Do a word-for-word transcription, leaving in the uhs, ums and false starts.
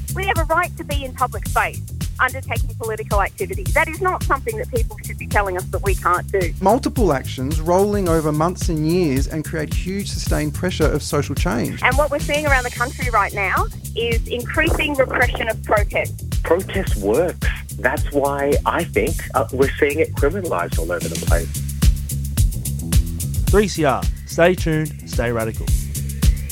We have a right to be in public space undertaking political activity. That is not something that people should be telling us that we can't do. Multiple actions rolling over months and years and create huge sustained pressure of social change. And what we're seeing around the country right now is increasing repression of protest. Protest works. That's why I think uh, we're seeing it criminalised all over the place. three C R. Stay tuned, stay radical.